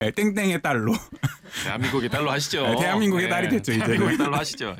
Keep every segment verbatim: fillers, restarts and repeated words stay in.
네, 땡땡의 딸로. 대한민국의 딸로 하시죠. 네, 대한민국의 네, 딸이 됐죠. 대한민국의 딸로 하시죠.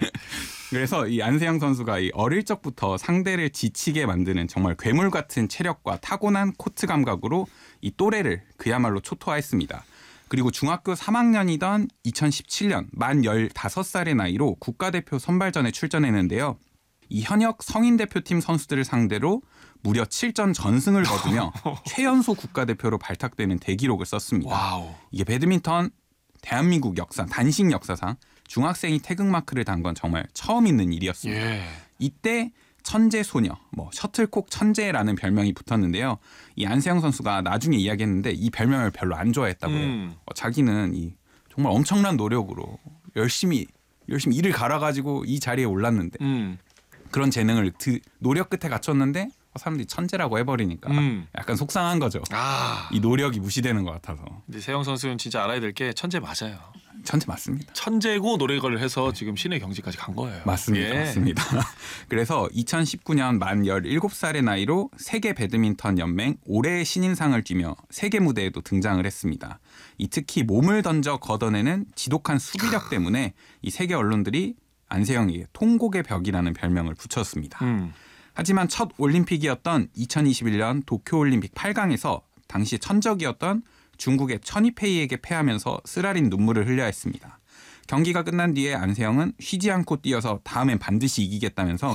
그래서 이 안세영 선수가 이 어릴 적부터 상대를 지치게 만드는 정말 괴물 같은 체력과 타고난 코트 감각으로 이 또래를 그야말로 초토화했습니다. 그리고 중학교 삼 학년이던 이천십칠 년 만 열다섯 살의 나이로 국가대표 선발전에 출전했는데요. 이 현역 성인 대표팀 선수들을 상대로 무려 칠 전 전승을 거두며 최연소 국가대표로 발탁되는 대기록을 썼습니다. 와우. 이게 배드민턴 대한민국 역사, 단식 역사상 중학생이 태극마크를 단 건 정말 처음 있는 일이었습니다. 예. 이때 천재 소녀, 뭐 셔틀콕 천재라는 별명이 붙었는데요. 이 안세영 선수가 나중에 이야기했는데 이 별명을 별로 안 좋아했다고 해요. 음. 어, 자기는 이 정말 엄청난 노력으로 열심히 열심히 이를 갈아가지고 이 자리에 올랐는데 음. 그런 재능을 드, 노력 끝에 갖췄는데 사람들이 천재라고 해버리니까 음. 약간 속상한 거죠. 아. 이 노력이 무시되는 것 같아서. 근데 세영 선수는 진짜 알아야 될 게 천재 맞아요. 천재 맞습니다. 천재고 노력을 해서 지금 신의 경지까지 간 거예요. 맞습니다. 예. 맞습니다. 그래서 이천십구 년 만 열일곱 살의 나이로 세계 배드민턴 연맹 올해의 신인상을 쥐며 세계 무대에도 등장을 했습니다. 이 특히 몸을 던져 걷어내는 지독한 수비력 때문에 이 세계 언론들이 안세영에게 통곡의 벽이라는 별명을 붙였습니다. 음. 하지만 첫 올림픽이었던 이천이십일 년 도쿄올림픽 팔 강에서 당시 천적이었던 중국의 천이페이에게 패하면서 쓰라린 눈물을 흘려야 했습니다. 경기가 끝난 뒤에 안세영은 쉬지 않고 뛰어서 다음엔 반드시 이기겠다면서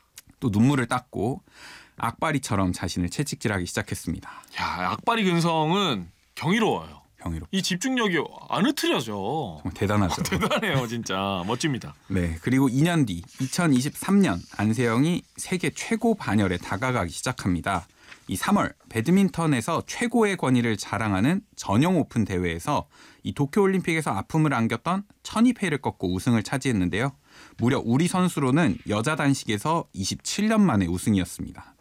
또 눈물을 닦고 악바리처럼 자신을 채찍질하기 시작했습니다. 야, 악바리 근성은 경이로워요. 경이로. 이 집중력이 안 흐트려져. 정말 대단하죠. 대단해요, 진짜. 멋집니다. 네, 그리고 이 년 뒤 이천이십삼 년 안세영이 세계 최고 반열에 다가가기 시작합니다. 이 삼월 배드민턴에서 최고의 권위를 자랑하는 전용 오픈 대회에서 이 도쿄올림픽에서 아픔을 안겼던 천이페이를 꺾고 우승을 차지했는데요. 무려 우리 선수로는 여자 단식에서 이십칠 년 만에 우승이었습니다.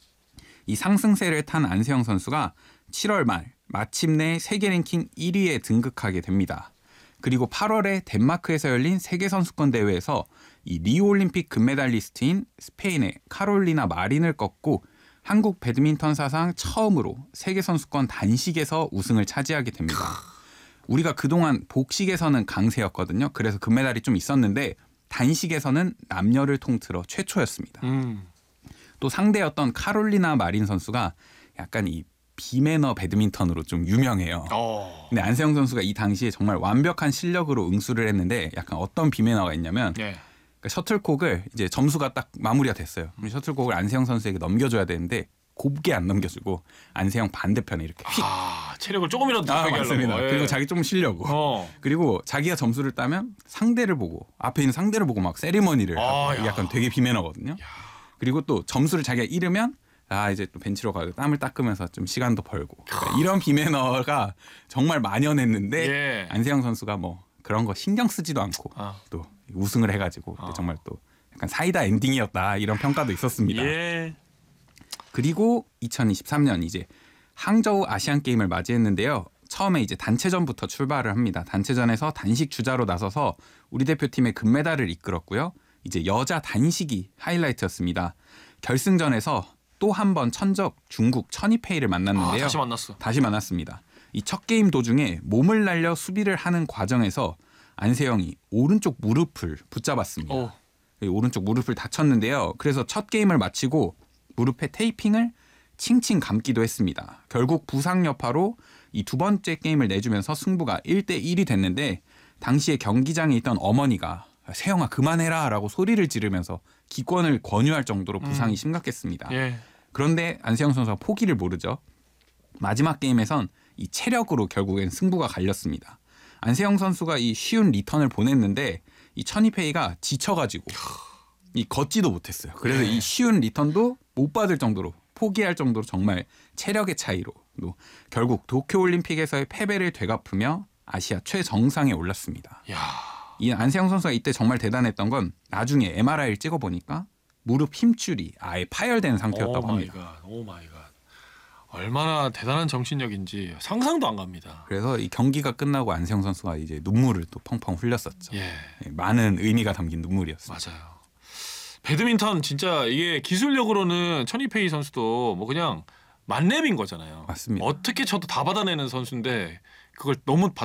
이 상승세를 탄 안세영 선수가 칠월 말 마침내 세계 랭킹 일 위에 등극하게 됩니다. 그리고 팔월에 덴마크에서 열린 세계선수권 대회에서 이 리우올림픽 금메달리스트인 스페인의 카롤리나 마린을 꺾고 한국 배드민턴 사상 처음으로 세계선수권 단식에서 우승을 차지하게 됩니다. 우리가 그동안 복식에서는 강세였거든요. 그래서 금메달이 좀 있었는데 단식에서는 남녀를 통틀어 최초였습니다. 음. 또 상대였던 카롤리나 마린 선수가 약간 이 비매너 배드민턴으로 좀 유명해요. 어. 근데 안세영 선수가 이 당시에 정말 완벽한 실력으로 응수를 했는데 약간 어떤 비매너가 있냐면 예. 그러니까 셔틀콕을 이제 점수가 딱 마무리가 됐어요. 그럼 셔틀콕을 안세영 선수에게 넘겨줘야 되는데 곱게 안 넘겨주고 안세영 반대편에 이렇게 휙. 아, 체력을 조금이라도 더 아, 하게 맞습니다. 하려고. 예. 그리고 자기 좀 쉬려고. 어. 그리고 자기가 점수를 따면 상대를 보고 앞에 있는 상대를 보고 막 세리머니를 아, 하고 야. 약간 되게 비매너거든요. 그리고 또 점수를 자기가 잃으면 아 이제 또 벤치로 가고 땀을 닦으면서 좀 시간도 벌고 그러니까 이런 비매너가 정말 만연했는데 예. 안세영 선수가 뭐 그런 거 신경 쓰지도 않고 아. 또 우승을 해가지고 아. 정말 또 약간 사이다 엔딩이었다 이런 평가도 있었습니다. 예. 그리고 이천이십삼 년 이제 항저우 아시안 게임을 맞이했는데요. 처음에 이제 단체전부터 출발을 합니다. 단체전에서 단식 주자로 나서서 우리 대표팀의 금메달을 이끌었고요. 이제 여자 단식이 하이라이트였습니다. 결승전에서 또 한 번 천적 중국 천이페이를 만났는데요. 아, 다시 만났어. 다시 만났습니다. 이 첫 게임 도중에 몸을 날려 수비를 하는 과정에서 안세영이 오른쪽 무릎을 붙잡았습니다. 오. 이 오른쪽 무릎을 다쳤는데요. 그래서 첫 게임을 마치고 무릎에 테이핑을 칭칭 감기도 했습니다. 결국 부상 여파로 이 두 번째 게임을 내주면서 승부가 일 대 일이 됐는데 당시에 경기장에 있던 어머니가 세영아 그만해라 라고 소리를 지르면서 기권을 권유할 정도로 부상이 음. 심각했습니다. 예. 그런데 안세영 선수가 포기를 모르죠. 마지막 게임에선 이 체력으로 결국엔 승부가 갈렸습니다. 안세영 선수가 이 쉬운 리턴을 보냈는데 이 천이페이가 지쳐가지고 이 걷지도 못했어요. 그래서 네. 이 쉬운 리턴도 못 받을 정도로 포기할 정도로 정말 체력의 차이로 또 결국 도쿄올림픽에서의 패배를 되갚으며 아시아 최정상에 올랐습니다. 야. 이 안세영 선수가 이때 정말 대단했던 건 나중에 엠알아이를 찍어보니까 무릎 힘줄이 아예 파열된 상태였다고 합니다. 오 마이 갓. 얼마나 대단한 정신력인지 상상도 안 갑니다. 그래서 이 경기가 끝나고 안세영 선수가 이제 눈물을 또 펑펑 흘렸었죠. 예. 많은 의미가 담긴 눈물이었어요. 맞아요. 배드민턴 진짜 이게 기술력으로는 천이페이 선수도 뭐 그냥 만렙인 거잖아요. 맞습니다. 어떻게 쳐도 다 받아내는 선수인데 그걸 너무